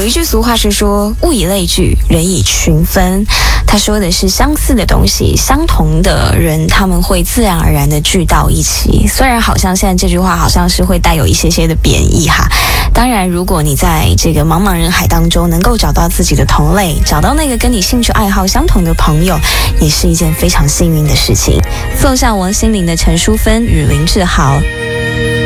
一句俗话是说物以类聚，人以群分，他说的是相似的东西，相同的人他们会自然而然的聚到一起。虽然好像现在这句话好像是会带有一些些的贬义哈，当然如果你在这个茫茫人海当中能够找到自己的同类，找到那个跟你兴趣爱好相同的朋友，也是一件非常幸运的事情。送上王心凌的陈淑芬与林志豪。